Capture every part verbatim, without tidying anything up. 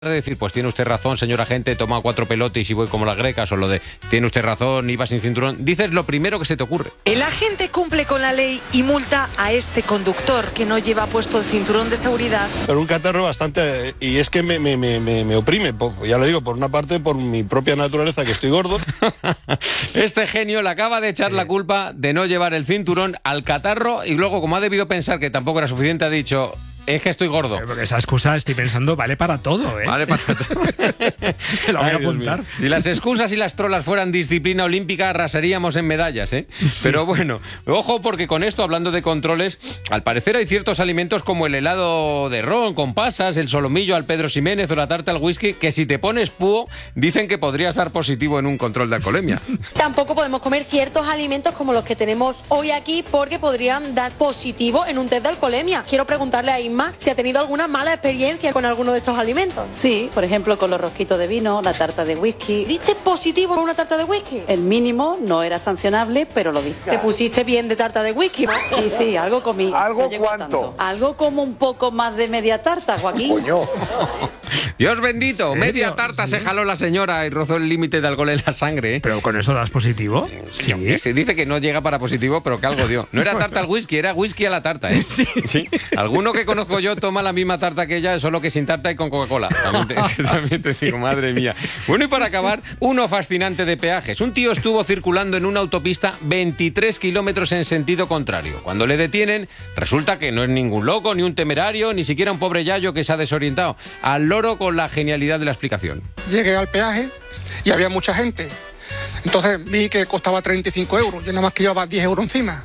de decir, pues tiene usted razón, señor agente, toma cuatro pelotes y voy como las grecas, o lo de, tiene usted razón, iba sin cinturón, dices lo primero que se te ocurre. El agente cumple con la ley y multa a este conductor que no lleva puesto el cinturón de seguridad. Pero un catarro bastante, y es que me, me, me, me oprime, ya lo digo, por una parte por mi propia naturaleza, que estoy gordo. Este genio le acaba de echar la culpa de no llevar el cinturón al catarro y luego, como ha debido pensar que tampoco era suficiente, ha dicho... Es que estoy gordo. Porque esa excusa, estoy pensando, vale para todo, ¿eh? Vale para todo. Lo voy a apuntar. Si las excusas y las trolas fueran disciplina olímpica, arrasaríamos en medallas, ¿eh? Sí. Pero bueno, ojo, porque con esto, hablando de controles, al parecer hay ciertos alimentos como el helado de ron con pasas, el solomillo al Pedro Ximénez o la tarta al whisky, que si te pones púo, dicen que podrías dar positivo en un control de alcoholemia. Tampoco podemos comer ciertos alimentos como los que tenemos hoy aquí, porque podrían dar positivo en un test de alcoholemia. Quiero preguntarle a Isma si ha tenido alguna mala experiencia con alguno de estos alimentos. Sí, por ejemplo con los rosquitos de vino, la tarta de whisky. ¿Diste positivo con una tarta de whisky? El mínimo no era sancionable, pero lo di. Te pusiste bien de tarta de whisky, ¿no? Sí, sí, algo comí. ¿Algo no cuánto? Tanto. Algo como un poco más de media tarta, Joaquín. Coño. Dios bendito, media tarta se jaló la señora y rozó el límite de alcohol en la sangre, ¿eh? ¿Pero con eso das positivo? Sí. Se dice que no llega para positivo, pero que algo dio. No era tarta al whisky, era whisky a la tarta, ¿eh? Sí. Sí. Alguno que conozco yo toma la misma tarta que ella, solo que sin tarta y con Coca-Cola. También te, también te digo, madre mía. Bueno, y para acabar, uno fascinante de peajes. Un tío estuvo circulando en una autopista veintitrés kilómetros en sentido contrario. Cuando le detienen, resulta que no es ningún loco, ni un temerario, ni siquiera un pobre yayo que se ha desorientado. Al loro con la genialidad de la explicación. Llegué al peaje y había mucha gente. Entonces vi que costaba treinta y cinco euros. Yo nada más que llevaba diez euros encima.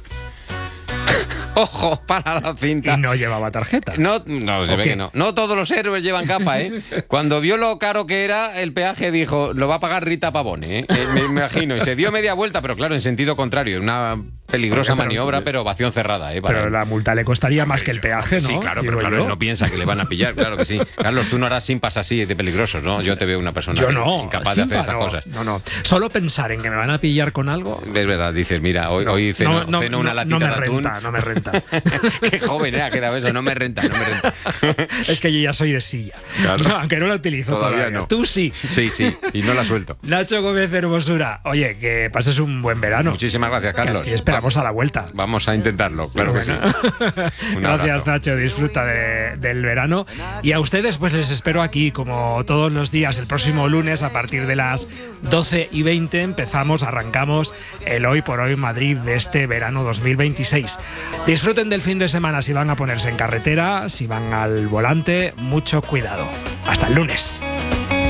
Ojo, para la cinta. Y no llevaba tarjeta. No, no, se ve que no. No todos los héroes llevan capa, ¿eh? Cuando vio lo caro que era el peaje, dijo, lo va a pagar Rita Pavone, ¿eh? eh me imagino. Y se dio media vuelta, pero claro, en sentido contrario. Una peligrosa Oye, pero, maniobra, pero ovación cerrada, ¿eh? Para pero él. La multa le costaría más que el peaje, ¿no? Sí, claro, pero claro, él no piensa que le van a pillar, claro que sí. Carlos, tú no harás simpas así de peligrosos, ¿no? Yo te veo una persona Yo no, incapaz simpa, de hacer estas no, cosas. No, no. Solo pensar en que me van a pillar con algo... Es verdad, dices, mira, hoy, no, hoy ceno, no, no, ceno una no, latita no me de atún. Renta, no me renta. Qué joven, ¿eh? Ha quedado eso, no me renta, no me renta. Es que yo ya soy de silla. Claro. No, aunque no la utilizo todavía. todavía. No. Tú sí. Sí, sí, y no la suelto. Nacho Gómez Hermosura, oye, que pases un buen verano. Muchísimas gracias, Carlos. Y esperamos a la vuelta. Vamos a intentarlo, claro que sí. Gracias, Nacho, disfruta de, del verano. Y a ustedes, pues les espero aquí, como todos los días, el próximo lunes, a partir de las doce y veinte, empezamos, arrancamos el Hoy por Hoy Madrid de este verano dos mil veintiséis. Disfruten del fin de semana si van a ponerse en carretera, si van al volante, mucho cuidado. Hasta el lunes.